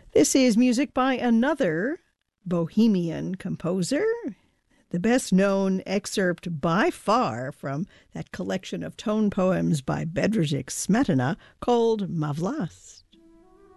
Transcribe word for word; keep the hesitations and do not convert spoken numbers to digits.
This is music by another Bohemian composer, the best-known excerpt by far from that collection of tone poems by Bedřich Smetana called Ma vlast.